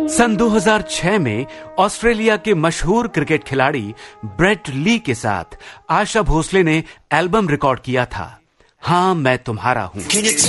सन 2006 में ऑस्ट्रेलिया के मशहूर क्रिकेट खिलाड़ी ब्रेट ली के साथ आशा भोसले ने एल्बम रिकॉर्ड किया था, हाँ मैं तुम्हारा हूं।